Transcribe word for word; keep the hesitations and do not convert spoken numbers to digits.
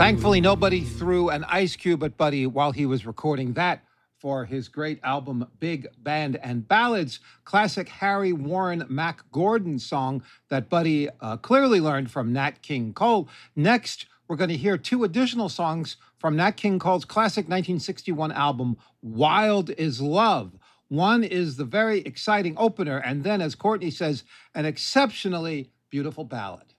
Thankfully, nobody threw an ice cube at Buddy while he was recording that for his great album, Big Band and Ballads, classic Harry Warren Mac Gordon song that Buddy uh, clearly learned from Nat King Cole. Next, we're going to hear two additional songs from Nat King Cole's classic nineteen sixty-one album, Wild is Love. One is the very exciting opener, and then, as Courtney says, an exceptionally beautiful ballad.